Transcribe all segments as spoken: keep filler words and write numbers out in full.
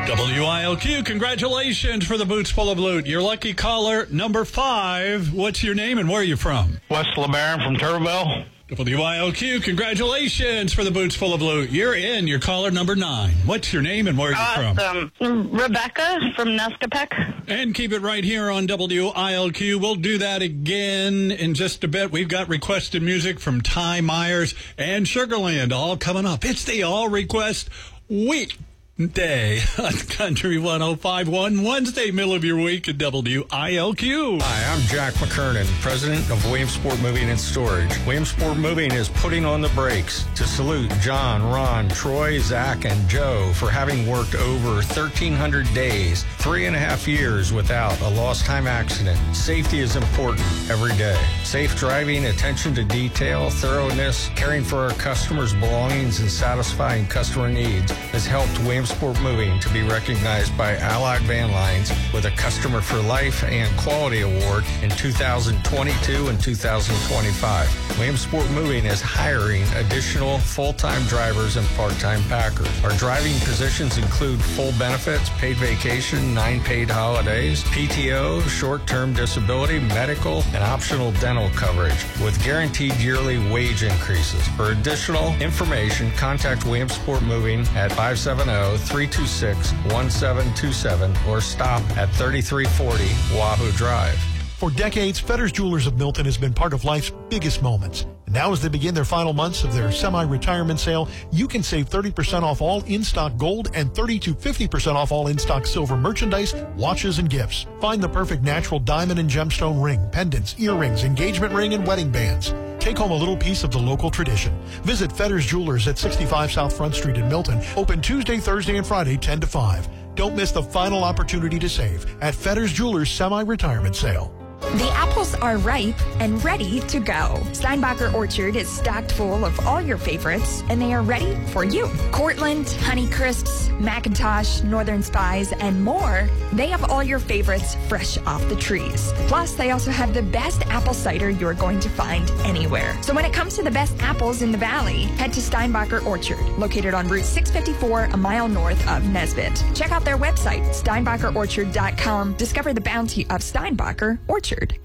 W I L Q, congratulations for the Boots Full of Loot. Your lucky caller, number five. What's your name and where are you from? Wes LeBaron from Turbeville. W I L Q, congratulations for the Boots Full of Loot. You're in. Your caller, number nine. What's your name and where are you awesome. from? Rebecca from Nescapec. And keep it right here on W I L Q. We'll do that again in just a bit. We've got requested music from Ty Myers and Sugarland all coming up. It's the All Request Week. Day on Country one oh five point one, Wednesday, middle of your week at W I L Q. Hi, I'm Jack McKernan, president of Williamsport Moving and Storage. Williamsport Moving is putting on the brakes to salute John, Ron, Troy, Zach, and Joe for having worked over thirteen hundred days, three and a half years without a lost time accident. Safety is important every day. Safe driving, attention to detail, thoroughness, caring for our customers' belongings, and satisfying customer needs has helped Williamsport Williamsport Moving to be recognized by Allied Van Lines with a Customer for Life and Quality Award in two thousand twenty-two and two thousand twenty-five. Williamsport Moving is hiring additional full-time drivers and part-time packers. Our driving positions include full benefits, paid vacation, nine paid holidays, P T O, short-term disability, medical, and optional dental coverage with guaranteed yearly wage increases. For additional information, contact Williamsport Moving at five seven zero, three two six, one seven two seven or stop at thirty-three forty Wahoo Drive. For decades, Fetters Jewelers of Milton has been part of life's biggest moments. And now as they begin their final months of their semi-retirement sale, you can save thirty percent off all in-stock gold and thirty to fifty percent off all in-stock silver merchandise, watches, and gifts. Find the perfect natural diamond and gemstone ring, pendants, earrings, engagement ring, and wedding bands. Take home a little piece of the local tradition. Visit Fetters Jewelers at sixty-five South Front Street in Milton. Open Tuesday, Thursday, and Friday, ten to five. Don't miss the final opportunity to save at Fetters Jewelers Semi-Retirement Sale. The apples are ripe and ready to go. Steinbacher Orchard is stacked full of all your favorites, and they are ready for you. Cortland, Honeycrisps, McIntosh, Northern Spies, and more. They have all your favorites fresh off the trees. Plus, they also have the best apple cider you're going to find anywhere. So when it comes to the best apples in the valley, head to Steinbacher Orchard, located on Route six fifty-four, a mile north of Nesbitt. Check out their website, steinbacher orchard dot com. Discover the bounty of Steinbacher Orchard. W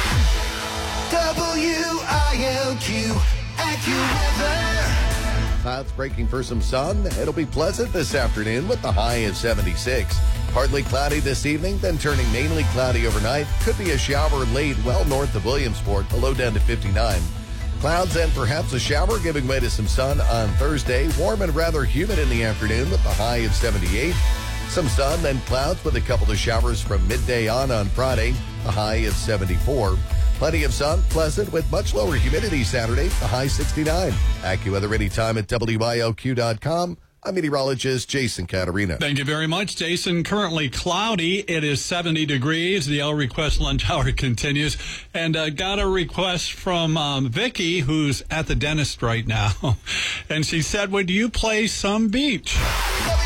I L Q AccuWeather. Clouds breaking for some sun. It'll be pleasant this afternoon with the high of seventy-six. Partly cloudy this evening, then turning mainly cloudy overnight. Could be a shower late well north of Williamsport, the low down to fifty-nine. Clouds and perhaps a shower giving way to some sun on Thursday. Warm and rather humid in the afternoon with the high of seventy-eight. Some sun, then clouds with a couple of showers from midday on on Friday, a high of seventy-four. Plenty of sun, pleasant with much lower humidity Saturday, a high sixty-nine. AccuWeather anytime at W I L Q dot com. I'm meteorologist Jason Caterina. Thank you very much, Jason. Currently cloudy. It is seventy degrees. The L Request lunch hour continues. And uh, got a request from um, Vicky, who's at the dentist right now. And she said, would you play some beach?